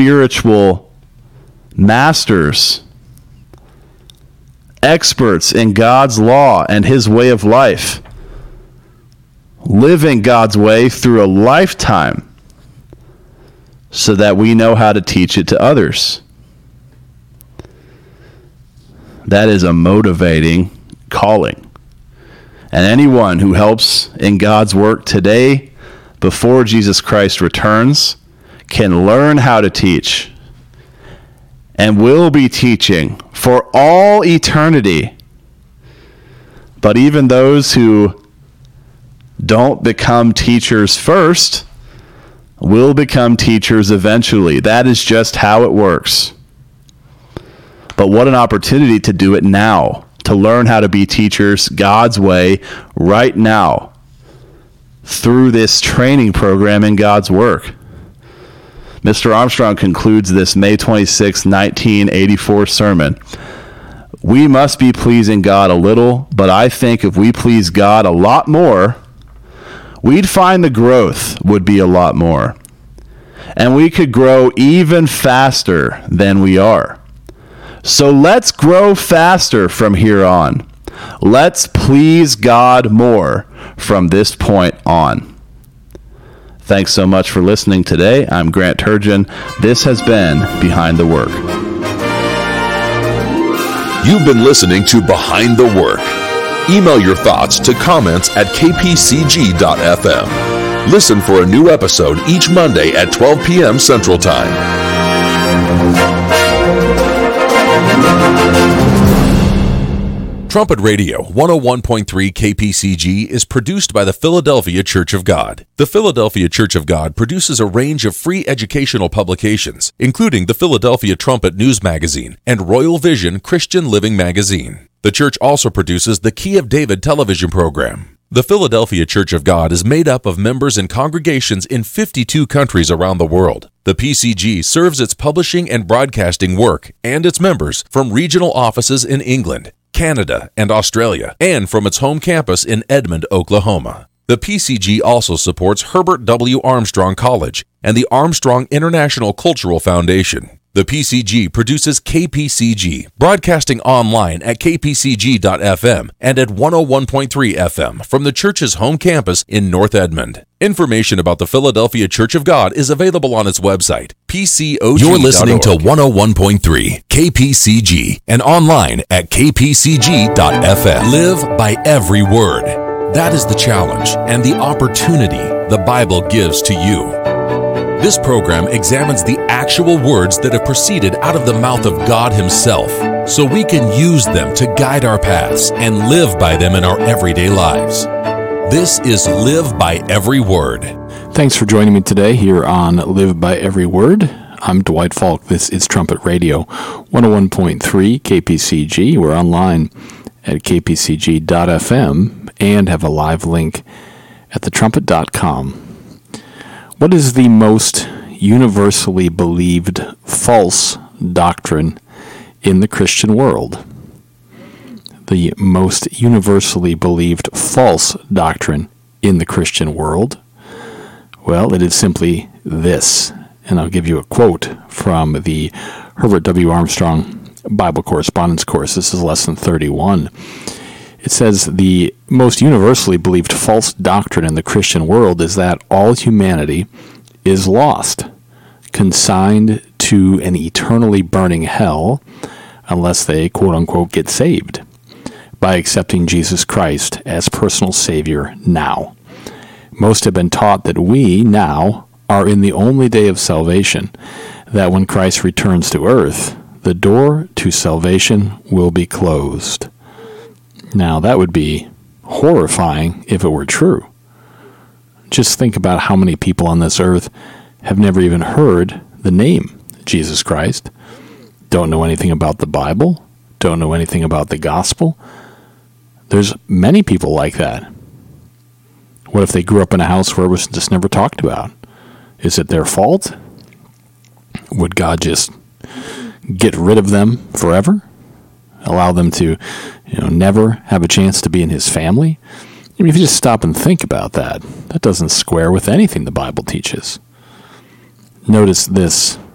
spiritual masters, experts in God's law and his way of life, living God's way through a lifetime so that we know how to teach it to others. That is a motivating calling. And anyone who helps in God's work today before Jesus Christ returns can learn how to teach and will be teaching for all eternity. But even those who don't become teachers first will become teachers eventually. That is just how it works. But what an opportunity to do it now, to learn how to be teachers God's way right now through this training program in God's work. Mr. Armstrong concludes this May 26, 1984 sermon. We must be pleasing God a little, but I think if we please God a lot more, we'd find the growth would be a lot more. And we could grow even faster than we are. So let's grow faster from here on. Let's please God more from this point on. Thanks so much for listening today. I'm Grant Turgeon. This has been Behind the Work. You've been listening to Behind the Work. Email your thoughts to comments@kpcg.fm. Listen for a new episode each Monday at 12 p.m. Central Time. Trumpet Radio 101.3 KPCG is produced by the Philadelphia Church of God. The Philadelphia Church of God produces a range of free educational publications, including the Philadelphia Trumpet News Magazine and Royal Vision Christian Living Magazine. The church also produces the Key of David television program. The Philadelphia Church of God is made up of members and congregations in 52 countries around the world. The PCG serves its publishing and broadcasting work and its members from regional offices in England, Canada, and Australia, and from its home campus in Edmond, Oklahoma. The PCG also supports Herbert W. Armstrong College and the Armstrong International Cultural Foundation. The PCG produces KPCG, broadcasting online at kpcg.fm and at 101.3 FM from the church's home campus in North Edmond. Information about the Philadelphia Church of God is available on its website, pcog.org. You're listening to 101.3 KPCG and online at kpcg.fm. Live by every word. That is the challenge and the opportunity the Bible gives to you. This program examines the actual words that have proceeded out of the mouth of God Himself, so we can use them to guide our paths and live by them in our everyday lives. This is Live by Every Word. Thanks for joining me today here on Live by Every Word. I'm Dwight Falk. This is Trumpet Radio 101.3 KPCG. We're online at kpcg.fm and have a live link at thetrumpet.com. What is the most universally believed false doctrine in the Christian world? The most universally believed false doctrine in the Christian world? Well, it is simply this. And I'll give you a quote from the Herbert W. Armstrong Bible Correspondence Course. This is Lesson 31. It says, the most universally believed false doctrine in the Christian world is that all humanity is lost, consigned to an eternally burning hell, unless they, quote-unquote, get saved by accepting Jesus Christ as personal Savior now. Most have been taught that we, now, are in the only day of salvation, that when Christ returns to earth, the door to salvation will be closed. Now, that would be horrifying if it were true. Just think about how many people on this earth have never even heard the name Jesus Christ, don't know anything about the Bible, don't know anything about the gospel. There's many people like that. What if they grew up in a house where it was just never talked about? Is it their fault? Would God just get rid of them forever? Allow them to, never have a chance to be in His family? I mean, if you just stop and think about that, that doesn't square with anything the Bible teaches. Notice this